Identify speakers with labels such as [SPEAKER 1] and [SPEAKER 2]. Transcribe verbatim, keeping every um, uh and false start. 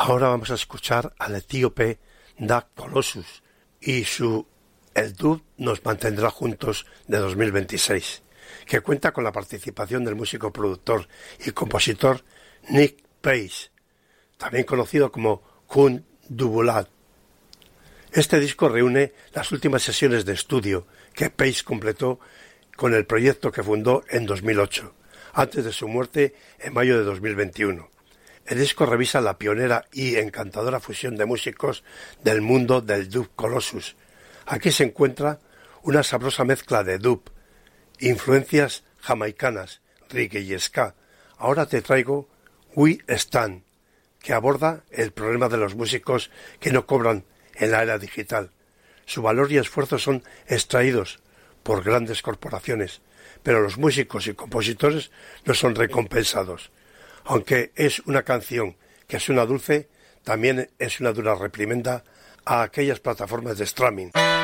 [SPEAKER 1] Ahora vamos a escuchar al etíope Dub Colossus y su El Dub nos mantendrá juntos de dos mil veintiséis, que cuenta con la participación del músico, productor y compositor Nick Pace, también conocido como Kun Dubulat. Este disco reúne las últimas sesiones de estudio que Pace completó con el proyecto que fundó en dos mil ocho, antes de su muerte en mayo de dos mil veintiuno. El disco revisa la pionera y encantadora fusión de músicos del mundo del Dub Colossus. Aquí se encuentra una sabrosa mezcla de dub, influencias jamaicanas, reggae y ska. Ahora te traigo We Stand, que aborda el problema de los músicos que no cobran en la era digital. Su valor y esfuerzo son extraídos por grandes corporaciones, pero los músicos y compositores no son recompensados. Aunque es una canción que suena dulce, también es una dura reprimenda a aquellas plataformas de streaming.